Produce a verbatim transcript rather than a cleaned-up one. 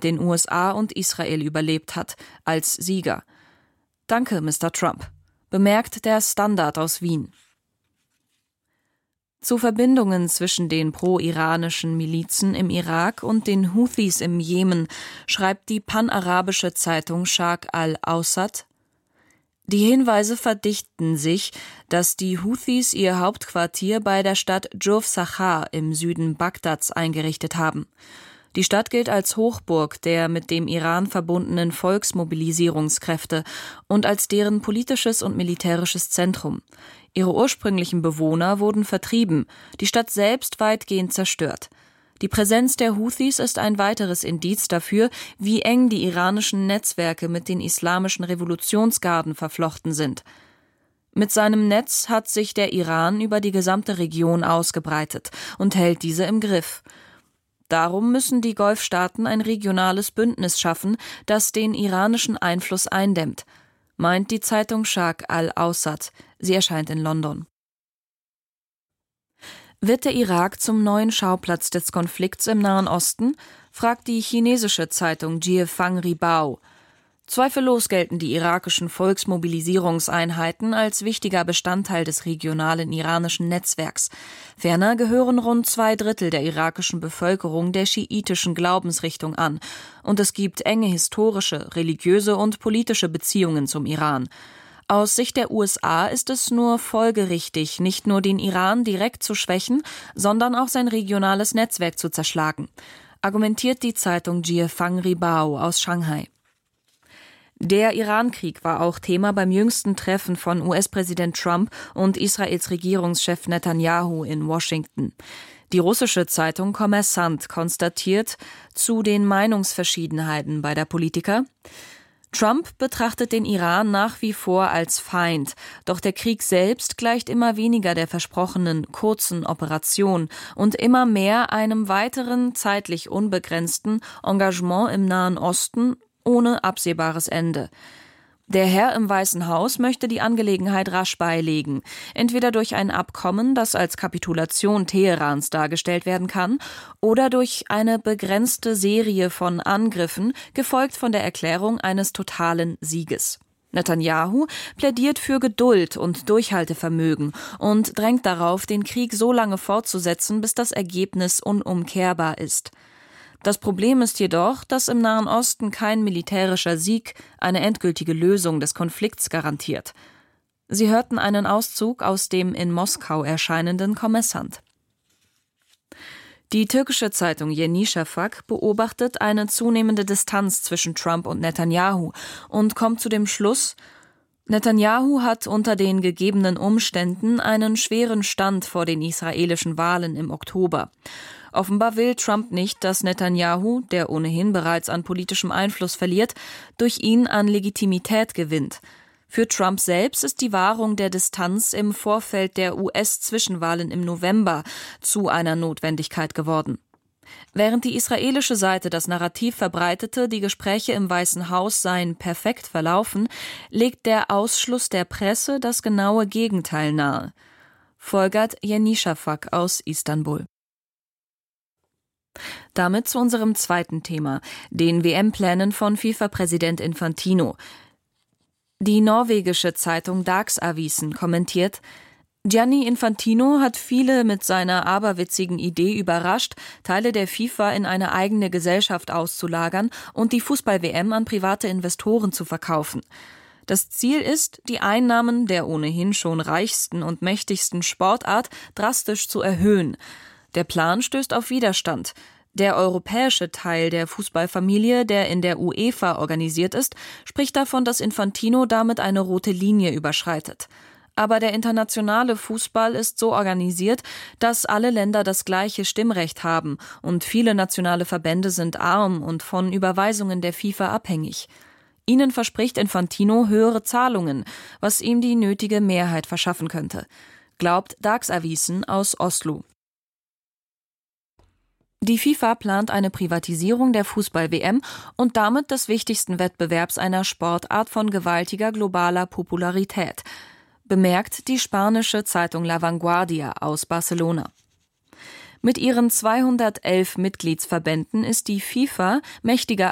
den U S A und Israel überlebt hat, als Sieger. Danke, Mister Trump, bemerkt der Standard aus Wien. Zu Verbindungen zwischen den pro-iranischen Milizen im Irak und den Houthis im Jemen schreibt die panarabische Zeitung Sharq al-Awsat: Die Hinweise verdichten sich, dass die Houthis ihr Hauptquartier bei der Stadt Jurf Sachar im Süden Bagdads eingerichtet haben. Die Stadt gilt als Hochburg der mit dem Iran verbundenen Volksmobilisierungskräfte und als deren politisches und militärisches Zentrum. Ihre ursprünglichen Bewohner wurden vertrieben, die Stadt selbst weitgehend zerstört. Die Präsenz der Houthis ist ein weiteres Indiz dafür, wie eng die iranischen Netzwerke mit den islamischen Revolutionsgarden verflochten sind. Mit seinem Netz hat sich der Iran über die gesamte Region ausgebreitet und hält diese im Griff. Darum müssen die Golfstaaten ein regionales Bündnis schaffen, das den iranischen Einfluss eindämmt, meint die Zeitung Sharq al-Awsat. Sie erscheint in London. Wird der Irak zum neuen Schauplatz des Konflikts im Nahen Osten? Fragt die chinesische Zeitung Jiefang Ribao. Zweifellos gelten die irakischen Volksmobilisierungseinheiten als wichtiger Bestandteil des regionalen iranischen Netzwerks. Ferner gehören rund zwei Drittel der irakischen Bevölkerung der schiitischen Glaubensrichtung an. Und es gibt enge historische, religiöse und politische Beziehungen zum Iran. Aus Sicht der U S A ist es nur folgerichtig, nicht nur den Iran direkt zu schwächen, sondern auch sein regionales Netzwerk zu zerschlagen, argumentiert die Zeitung Jiefang Ribao aus Shanghai. Der Iran-Krieg war auch Thema beim jüngsten Treffen von U S-Präsident Trump und Israels Regierungschef Netanyahu in Washington. Die russische Zeitung Kommersant konstatiert zu den Meinungsverschiedenheiten bei der Politiker: Trump betrachtet den Iran nach wie vor als Feind, doch der Krieg selbst gleicht immer weniger der versprochenen kurzen Operation und immer mehr einem weiteren, zeitlich unbegrenzten Engagement im Nahen Osten ohne absehbares Ende. Der Herr im Weißen Haus möchte die Angelegenheit rasch beilegen, entweder durch ein Abkommen, das als Kapitulation Teherans dargestellt werden kann, oder durch eine begrenzte Serie von Angriffen, gefolgt von der Erklärung eines totalen Sieges. Netanyahu plädiert für Geduld und Durchhaltevermögen und drängt darauf, den Krieg so lange fortzusetzen, bis das Ergebnis unumkehrbar ist. Das Problem ist jedoch, dass im Nahen Osten kein militärischer Sieg eine endgültige Lösung des Konflikts garantiert. Sie hörten einen Auszug aus dem in Moskau erscheinenden Kommersant. Die türkische Zeitung Yeni Shafak beobachtet eine zunehmende Distanz zwischen Trump und Netanyahu und kommt zu dem Schluss: Netanyahu hat unter den gegebenen Umständen einen schweren Stand vor den israelischen Wahlen im Oktober. Offenbar will Trump nicht, dass Netanyahu, der ohnehin bereits an politischem Einfluss verliert, durch ihn an Legitimität gewinnt. Für Trump selbst ist die Wahrung der Distanz im Vorfeld der U S-Zwischenwahlen im November zu einer Notwendigkeit geworden. Während die israelische Seite das Narrativ verbreitete, die Gespräche im Weißen Haus seien perfekt verlaufen, legt der Ausschluss der Presse das genaue Gegenteil nahe. Folgert Yeni Shafak aus Istanbul. Damit zu unserem zweiten Thema, den W M-Plänen von FIFA-Präsident Infantino. Die norwegische Zeitung Dagsavisen kommentiert: Gianni Infantino hat viele mit seiner aberwitzigen Idee überrascht, Teile der FIFA in eine eigene Gesellschaft auszulagern und die Fußball-W M an private Investoren zu verkaufen. Das Ziel ist, die Einnahmen der ohnehin schon reichsten und mächtigsten Sportart drastisch zu erhöhen. Der Plan stößt auf Widerstand. Der europäische Teil der Fußballfamilie, der in der UEFA organisiert ist, spricht davon, dass Infantino damit eine rote Linie überschreitet. Aber der internationale Fußball ist so organisiert, dass alle Länder das gleiche Stimmrecht haben und viele nationale Verbände sind arm und von Überweisungen der FIFA abhängig. Ihnen verspricht Infantino höhere Zahlungen, was ihm die nötige Mehrheit verschaffen könnte, glaubt Dagsavisen aus Oslo. Die FIFA plant eine Privatisierung der Fußball-W M und damit des wichtigsten Wettbewerbs einer Sportart von gewaltiger globaler Popularität, bemerkt die spanische Zeitung La Vanguardia aus Barcelona. Mit ihren zweihundertelf Mitgliedsverbänden ist die FIFA mächtiger